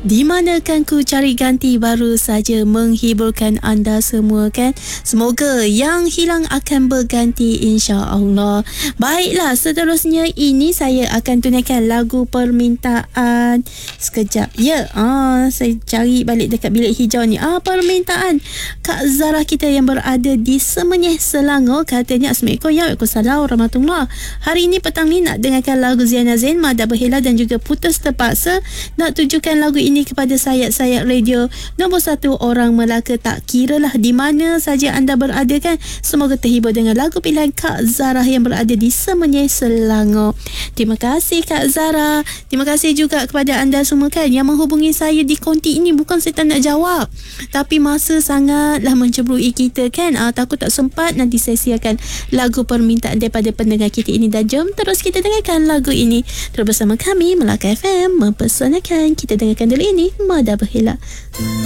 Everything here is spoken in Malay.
Di manakan ku cari ganti baru saja menghiburkan anda semua kan. Semoga yang hilang akan berganti insya-Allah. Baiklah, seterusnya ini saya akan tunaikan lagu permintaan. Sekejap. Ya, saya cari balik dekat bilik hijau ni. Permintaan Kak Zara kita yang berada di Semenyih, Selangor. Katanya Assalamualaikum ya, Waalaikumsalam warahmatullahi. Hari ini petang ni nak dengarkan lagu Ziana Zain, Mada Berhela dan juga Putus Terpaksa. Nak tujukan lagu ini kepada sayap-sayap radio nombor 1 orang Melaka, tak kira lah di mana saja anda berada kan. Semoga terhibur dengan lagu pilihan Kak Zara yang berada di Semenyih, Selangor. Terima kasih Kak Zara. Terima kasih juga kepada anda semua kan yang menghubungi saya di konti ini. Bukan saya tak nak jawab, tapi masa sangatlah mencemburui kita kan. Takut tak sempat, nanti saya siarkan lagu permintaan daripada pendengar kita ini. Dan jom terus kita dengarkan lagu ini terus bersama kami Melaka FM mempersanakan. Kita dengarkan dulu ini Mada Berhela.